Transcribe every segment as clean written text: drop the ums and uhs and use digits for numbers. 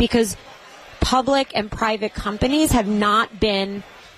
because public and private companies have not been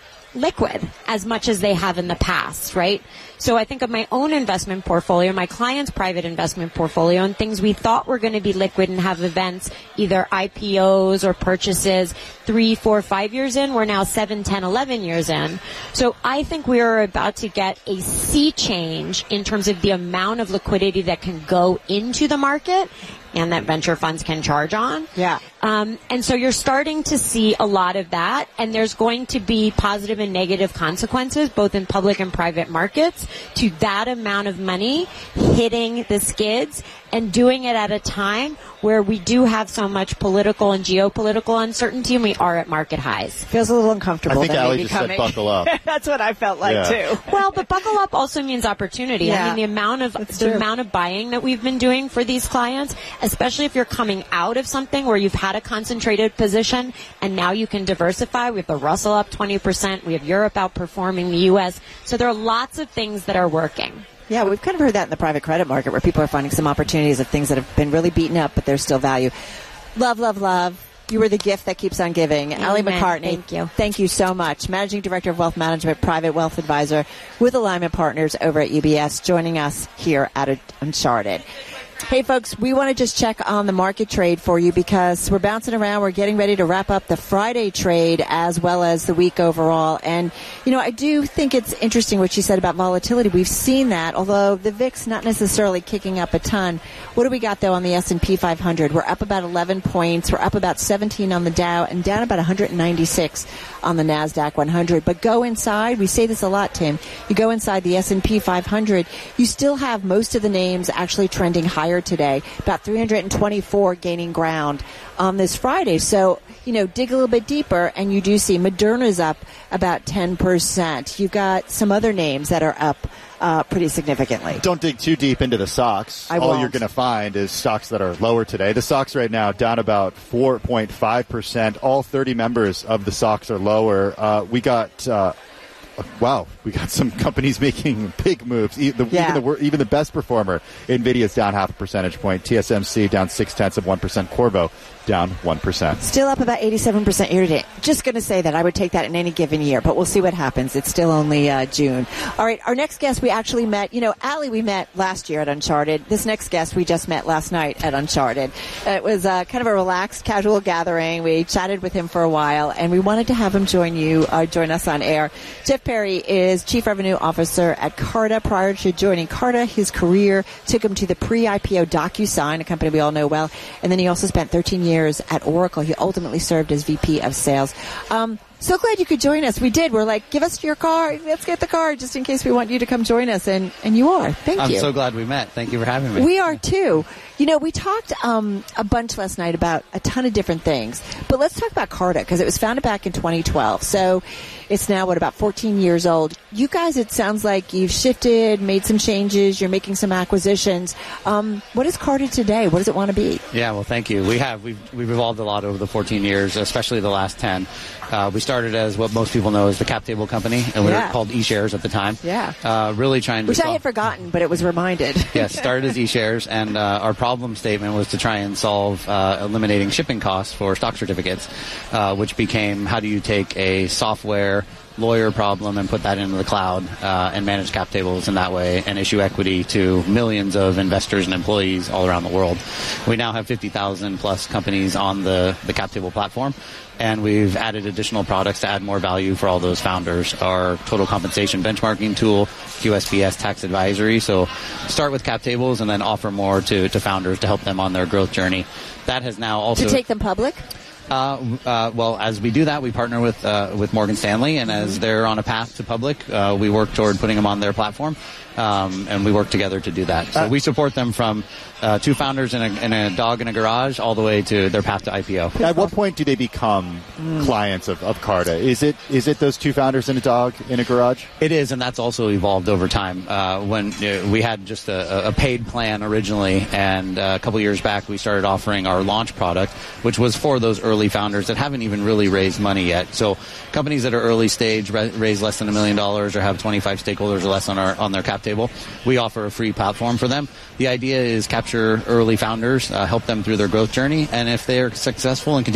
liquid as much as they have in the past, right? So I think of my own investment portfolio, my client's private investment portfolio, and things we thought were going to be liquid and have events, either IPOs or purchases 3, 4, 5 years in. We're now 7, 10, 11 years in. So I think we are about to get a sea change in terms of the amount of liquidity that can go into the market and that venture funds can charge on. Yeah. And so you're starting to see a lot of that, and there's going to be positive and negative consequences, both in public and private markets, to that amount of money hitting the skids and doing it at a time where we do have so much political and geopolitical uncertainty, and we are at market highs. Feels a little uncomfortable. I think Allie just said buckle up. That's what I felt like, too. Well, but buckle up also means opportunity. Yeah. I mean, the amount of buying that we've been doing for these clients, especially if you're coming out of something where you've had a concentrated position and now you can diversify. We have the Russell up 20%. We have Europe outperforming the U.S. So there are lots of things that are working. Yeah, we've kind of heard that in the private credit market where people are finding some opportunities of things that have been really beaten up, but there's still value. Love, love, love. You were the gift that keeps on giving. Allie McCartney. Thank you. Thank you so much. Managing Director of Wealth Management, Private Wealth Advisor with Alignment Partners over at UBS, joining us here at Uncharted. Hey, folks, we want to just check on the market trade for you because we're bouncing around. We're getting ready to wrap up the Friday trade as well as the week overall. And, you know, I do think it's interesting what you said about volatility. We've seen that, although the VIX not necessarily kicking up a ton. What do we got, though, on the S&P 500? We're up about 11 points. We're up about 17 on the Dow and down about 196 on the NASDAQ 100. But go inside. We say this a lot, Tim. You go inside the S&P 500, you still have most of the names actually trending higher today, about 324 gaining ground on this Friday. So, you know, dig a little bit deeper and you do see Moderna's up about 10%. You've got some other names that are up pretty significantly. Don't dig too deep into the stocks. All you're going to find is stocks that are lower today. The stocks right now down about 4.5%. All 30 members of the stocks are lower. We got some companies making big moves. Even the best performer, NVIDIA's down 0.5 percentage point. TSMC down 0.6%. Qorvo down 1%. Still up about 87% year to date. Just going to say that I would take that in any given year, but we'll see what happens. It's still only June. All right, our next guest we actually met. You know, Allie we met last year at Uncharted. This next guest we just met last night at Uncharted. It was kind of a relaxed, casual gathering. We chatted with him for a while, and we wanted to have him join us on air. Jeff Perry is Chief Revenue Officer at Carta. Prior to joining Carta, his career took him to the pre-IPO DocuSign, a company we all know well, and then he also spent 13 years at Oracle. He ultimately served as VP of Sales. So glad you could join us. We did. We're like, give us your card. Let's get the card just in case we want you to come join us. And you are. Thank you. I'm so glad we met. Thank you for having me. We are too. You know, we talked a bunch last night about a ton of different things. But let's talk about Carta because it was founded back in 2012. So it's now, about 14 years old. You guys, it sounds like you've shifted, made some changes. You're making some acquisitions. What is Carta today? What does it want to be? Yeah, well, thank you. We've evolved a lot over the 14 years, especially the last 10. We started as what most people know as the cap table company, and we were called eShares at the time. Yeah. Really trying to... Which I had forgotten, but it was reminded. Yes, started as eShares, and our problem statement was to try and solve eliminating shipping costs for stock certificates, which became how do you take a software lawyer problem and put that into the cloud and manage cap tables in that way and issue equity to millions of investors and employees all around the world. We now have 50,000 plus companies on the cap table platform, and we've added additional products to add more value for all those founders. Our total compensation benchmarking tool, QSBS tax advisory. So start with cap tables and then offer more to founders to help them on their growth journey. That has now also... To take them public? Well, as we do that, we partner with Morgan Stanley, and as they're on a path to public, we work toward putting them on their platform, and we work together to do that. So we support them from two founders and a dog in a garage all the way to their path to IPO. At what point do they become clients of Carta? Is it those two founders and a dog in a garage? It is, and that's also evolved over time. When we had just a paid plan originally, and a couple years back we started offering our launch product, which was for those early founders that haven't even really raised money yet. So companies that are early stage, raise less than $1 million or have 25 stakeholders or less on their cap table, we offer a free platform for them. The idea is capture early founders, help them through their growth journey, and if they're successful and continue